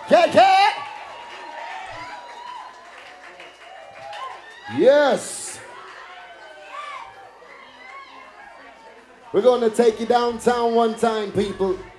Yeah. Yes. We're going to take you downtown one time, people.